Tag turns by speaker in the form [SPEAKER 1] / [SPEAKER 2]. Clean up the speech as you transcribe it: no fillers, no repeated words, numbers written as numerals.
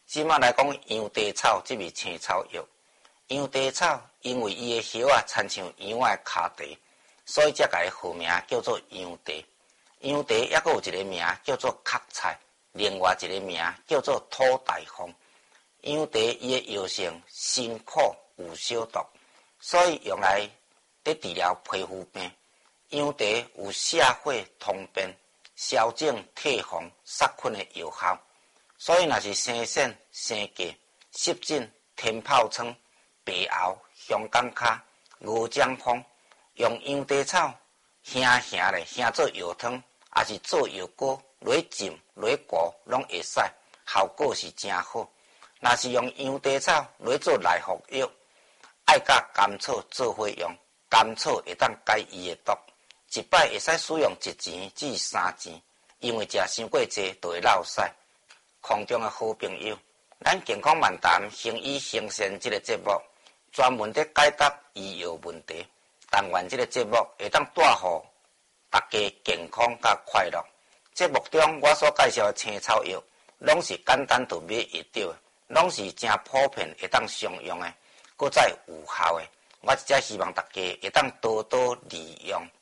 [SPEAKER 1] 即马来讲羊蹄草即味青草药。羊蹄草因为伊的叶啊亲像羊仔的骹蹄，所以才甲伊号名叫做羊蹄。羊蹄抑阁有一个名叫做壳菜，另外一个名叫做土大风。羊蹄伊的药性辛苦有小毒，所以用来治疗皮肤病。羊蹄有泻火通便、消肿退红、杀菌的药效，所以若是生癣、生痿、湿疹、天泡疮、白喉、香港脚、鹅掌风，用羊蹄草烘做药汤，也是做药膏，落浸落糊拢会使，效果是真好。若是用羊蹄草落做内服药，爱甲甘草做伙用，甘草会当解伊的毒。一摆会使使用1钱至3钱，因为食伤过济就会落屎。空中的好朋友，咱健康漫谈生医生鲜这个节目，专门在解答医药问题。但愿这个节目会当带予大家健康甲快乐。节目中我所介绍的青草药，拢是简单就买会到的，拢是真普遍会当常用的，搁再有效的。我真希望大家会当多多利用。